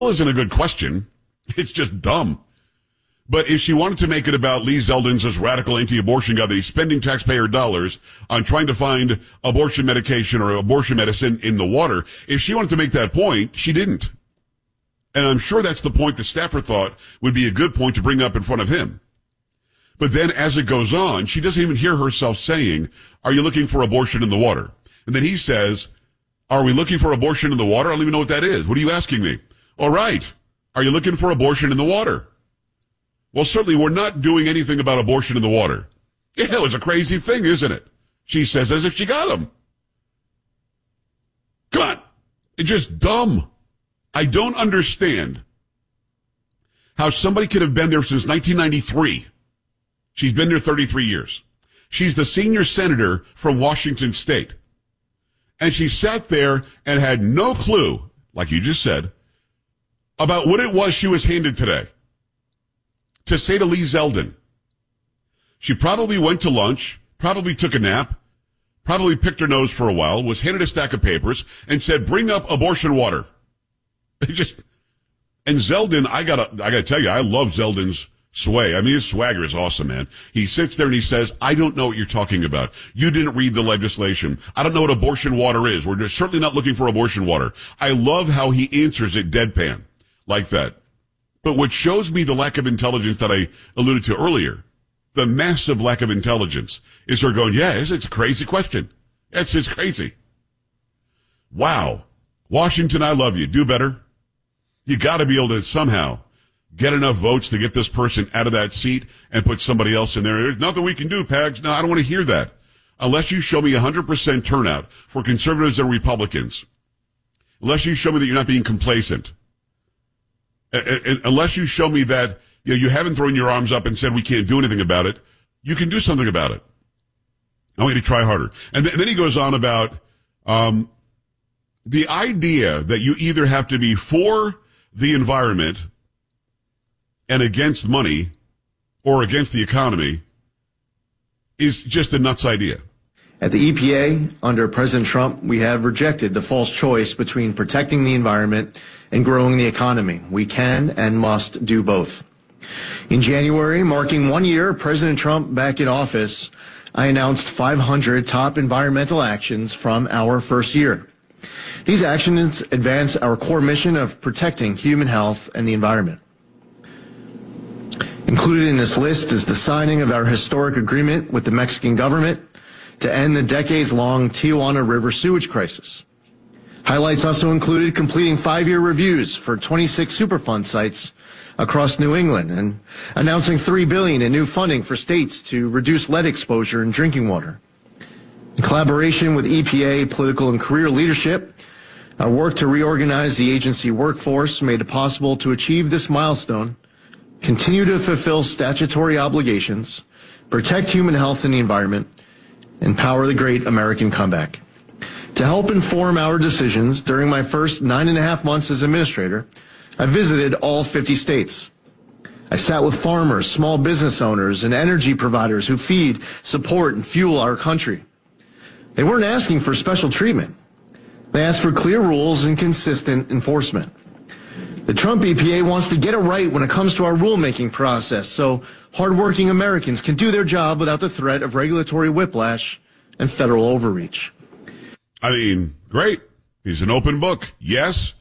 isn't a good question. It's just dumb. But if she wanted to make it about Lee Zeldin's this radical anti-abortion guy that he's spending taxpayer dollars on trying to find abortion medication or abortion medicine in the water, if she wanted to make that point, she didn't. And I'm sure that's the point the staffer thought would be a good point to bring up in front of him. But then as it goes on, she doesn't even hear herself saying, are you looking for abortion in the water? And then he says, are we looking for abortion in the water? I don't even know what that is. What are you asking me? All right. Are you looking for abortion in the water? Well, certainly we're not doing anything about abortion in the water. Yeah, it was a crazy thing, isn't it? She says as if she got him. Come on. It's just dumb. I don't understand how somebody could have been there since 1993. She's been there 33 years. She's the senior senator from Washington State. And she sat there and had no clue, like you just said, about what it was she was handed today. To say to Lee Zeldin, she probably went to lunch, probably took a nap, probably picked her nose for a while, was handed a stack of papers, and said, bring up abortion water. And Zeldin, I gotta tell you, I love Zeldin's sway. I mean, his swagger is awesome, man. He sits there and he says, I don't know what you're talking about. You didn't read the legislation. I don't know what abortion water is. We're certainly not looking for abortion water. I love how he answers it deadpan like that. But what shows me the lack of intelligence that I alluded to earlier, the massive lack of intelligence, is her going, yeah, it's a crazy question. It's crazy. Wow. Washington, I love you. Do better. You got to be able to somehow get enough votes to get this person out of that seat and put somebody else in there. There's nothing we can do, Pags. No, I don't want to hear that. Unless you show me 100% turnout for conservatives and Republicans. Unless you show me that you're not being complacent. Unless you show me that you haven't thrown your arms up and said we can't do anything about it, you can do something about it. I want you to try harder. And then he goes on about the idea that you either have to be for the environment and against money or against the economy is just a nuts idea. At the EPA, under President Trump, we have rejected the false choice between protecting the environment and growing the economy. We can and must do both. In January, marking 1 year of President Trump back in office, I announced 500 top environmental actions from our first year. These actions advance our core mission of protecting human health and the environment. Included in this list is the signing of our historic agreement with the Mexican government to end the decades-long Tijuana River sewage crisis. Highlights also included completing 5-year reviews for 26 Superfund sites across New England and announcing $3 billion in new funding for states to reduce lead exposure in drinking water. In collaboration with EPA political and career leadership, our work to reorganize the agency workforce made it possible to achieve this milestone, continue to fulfill statutory obligations, protect human health and the environment, and power the great American comeback. To help inform our decisions during my first 9.5 months as administrator, I visited all 50 states. I sat with farmers, small business owners, and energy providers who feed, support, and fuel our country. They weren't asking for special treatment. They asked for clear rules and consistent enforcement. The Trump EPA wants to get it right when it comes to our rulemaking process, so hardworking Americans can do their job without the threat of regulatory whiplash and federal overreach. I mean, great. He's an open book. Yes,